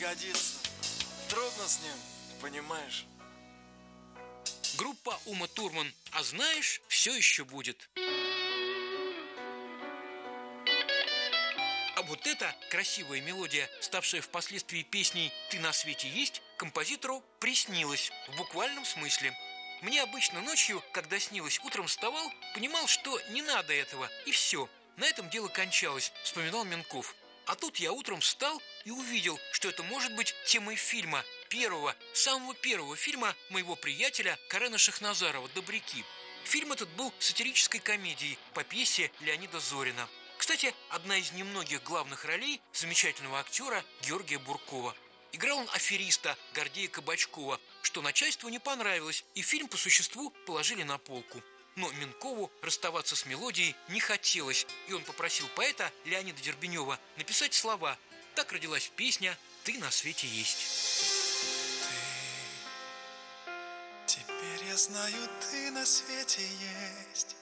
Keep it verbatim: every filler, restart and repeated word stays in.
пригодится. Трудно с ним, понимаешь? Группа Ума Турман. А знаешь, все еще будет. А вот эта красивая мелодия, ставшая впоследствии песней «Ты на свете есть», композитору приснилась в буквальном смысле. Мне обычно ночью, когда снилось, утром вставал, понимал, что не надо этого, и все. На этом дело кончалось, вспоминал Менков. А тут я утром встал и увидел, что это может быть темой фильма, первого, самого первого фильма моего приятеля Карена Шахназарова «Добряки». Фильм этот был сатирической комедией по пьесе Леонида Зорина. Кстати, одна из немногих главных ролей замечательного актера Георгия Буркова. Играл он афериста Гордея Кабачкова, что начальству не понравилось, и фильм по существу положили на полку. Но Менкову расставаться с мелодией не хотелось, и он попросил поэта Леонида Дербенева написать слова. Так родилась песня «Ты на свете есть». Ты, теперь я знаю, ты на свете есть.